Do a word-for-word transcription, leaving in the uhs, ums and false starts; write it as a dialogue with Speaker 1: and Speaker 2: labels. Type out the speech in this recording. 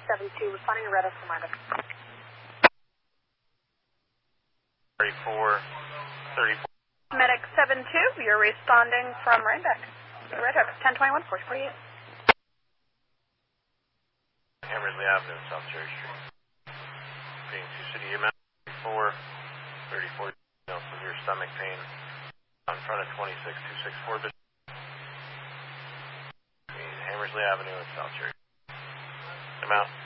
Speaker 1: seven two, responding to Red Oak from Red Oak.
Speaker 2: thirty-four, thirty-four.
Speaker 1: Medic seven two, you're responding from Red Oak. Red Oak, ten twenty-one, four forty-eight.
Speaker 2: Hammersley Avenue, South Cherry Street. Being Sioux City, E M S thirty-four, thirty-four, no severe stomach pain in front of twenty-six two sixty-four. Hammersley Avenue and South Cherry. Amount.